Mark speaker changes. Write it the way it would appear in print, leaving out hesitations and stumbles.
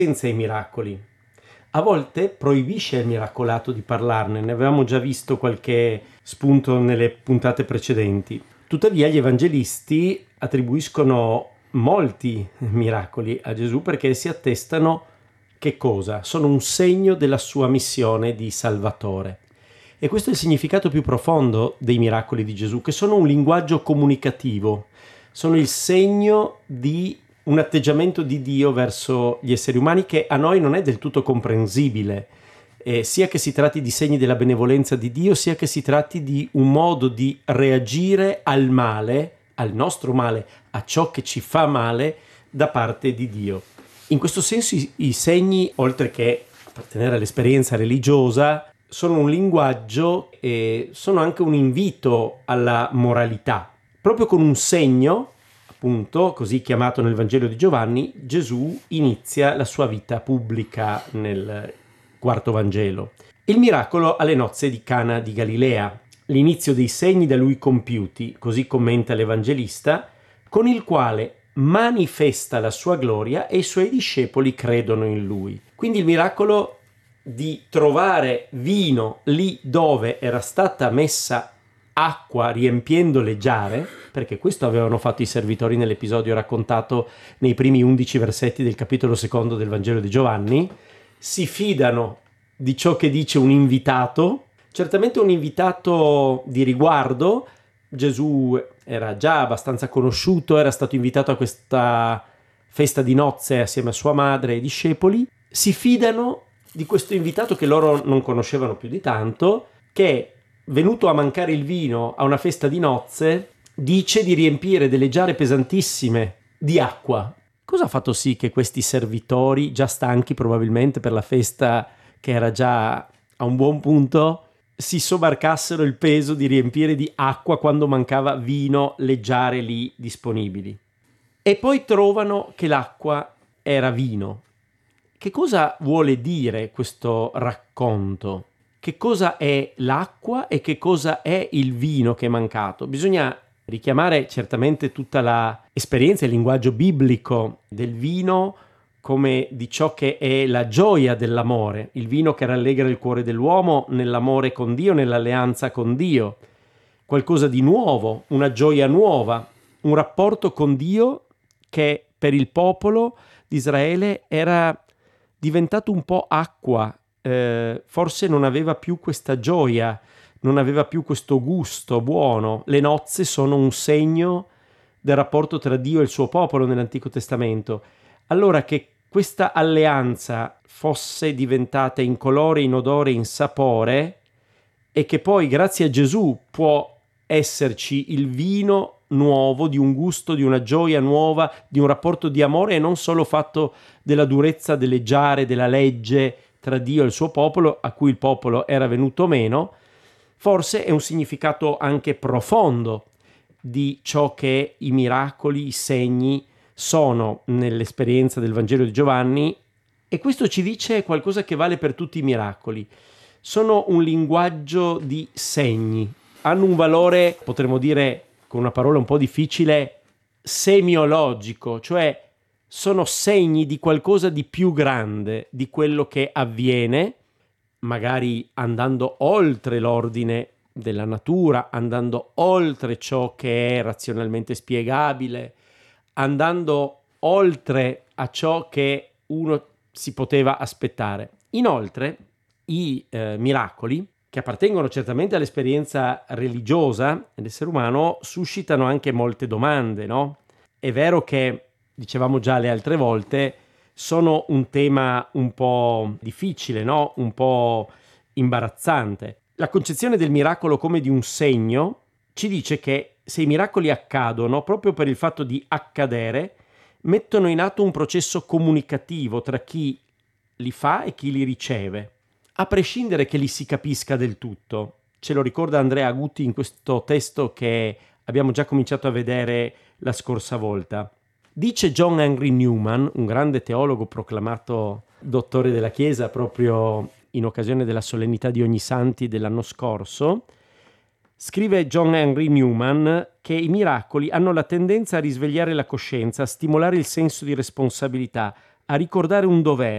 Speaker 1: senza i miracoli. A volte proibisce il miracolato di parlarne, ne avevamo già visto qualche spunto nelle puntate precedenti. Tuttavia gli evangelisti attribuiscono molti miracoli a Gesù perché si attestano che cosa? Sono un segno della sua missione di Salvatore. E questo è il significato più profondo dei miracoli di Gesù, che sono un linguaggio comunicativo, sono il segno di un atteggiamento di Dio verso gli esseri umani che a noi non è del tutto comprensibile, sia che si tratti di segni della benevolenza di Dio, sia che si tratti di un modo di reagire al male, al nostro male, a ciò che ci fa male da parte di Dio. In questo senso i segni, oltre che appartenere all'esperienza religiosa, sono un linguaggio e sono anche un invito alla moralità. Proprio con un segno, appunto, così chiamato nel Vangelo di Giovanni, Gesù inizia la sua vita pubblica nel quarto Vangelo. Il miracolo alle nozze di Cana di Galilea, l'inizio dei segni da lui compiuti, così commenta l'Evangelista, con il quale manifesta la sua gloria e i suoi discepoli credono in lui. Quindi il miracolo di trovare vino lì dove era stata messa acqua riempiendo le giare, perché questo avevano fatto i servitori nell'episodio raccontato nei primi 11 versetti del capitolo secondo del Vangelo di Giovanni, si fidano di ciò che dice un invitato, certamente un invitato di riguardo. Gesù era già abbastanza conosciuto, era stato invitato a questa festa di nozze assieme a sua madre e ai discepoli. Si fidano di questo invitato che loro non conoscevano più di tanto, che venuto a mancare il vino a una festa di nozze dice di riempire delle giare pesantissime di acqua. Cosa ha fatto sì che questi servitori, già stanchi probabilmente per la festa che era già a un buon punto, si sobbarcassero il peso di riempire di acqua quando mancava vino le giare lì disponibili? E poi trovano che l'acqua era vino. Che cosa vuole dire questo racconto? Che cosa è l'acqua e che cosa è il vino che è mancato? Bisogna richiamare certamente tutta la esperienza e il linguaggio biblico del vino come di ciò che è la gioia dell'amore, il vino che rallegra il cuore dell'uomo nell'amore con Dio, nell'alleanza con Dio, qualcosa di nuovo, una gioia nuova, un rapporto con Dio che per il popolo di Israele era diventato un po' acqua, forse non aveva più questa gioia, non aveva più questo gusto buono. Le nozze sono un segno del rapporto tra Dio e il suo popolo nell'Antico Testamento. Allora che questa alleanza fosse diventata in colore, in odore, in sapore, e che poi grazie a Gesù può esserci il vino nuovo, di un gusto, di una gioia nuova, di un rapporto di amore e non solo fatto della durezza delle giare, della legge tra Dio e il suo popolo, a cui il popolo era venuto meno, forse è un significato anche profondo di ciò che i miracoli, i segni sono nell'esperienza del Vangelo di Giovanni, e questo ci dice qualcosa che vale per tutti i miracoli. Sono un linguaggio di segni, hanno un valore, potremmo dire con una parola un po' difficile, semiologico, cioè sono segni di qualcosa di più grande di quello che avviene, magari andando oltre l'ordine della natura, andando oltre ciò che è razionalmente spiegabile, andando oltre a ciò che uno si poteva aspettare. Inoltre, i miracoli, che appartengono certamente all'esperienza religiosa dell'essere umano, suscitano anche molte domande, no? È vero che, dicevamo già le altre volte, sono un tema un po' difficile, no? Un po' imbarazzante. La concezione del miracolo come di un segno ci dice che se i miracoli accadono, proprio per il fatto di accadere, mettono in atto un processo comunicativo tra chi li fa e chi li riceve, a prescindere che li si capisca del tutto. Ce lo ricorda Andrea Agutti in questo testo che abbiamo già cominciato a vedere la scorsa volta. Dice John Henry Newman, un grande teologo proclamato dottore della Chiesa proprio in occasione della solennità di Ognissanti dell'anno scorso, scrive John Henry Newman che i miracoli hanno la tendenza a risvegliare la coscienza, a stimolare il senso di responsabilità, a ricordare un dovere,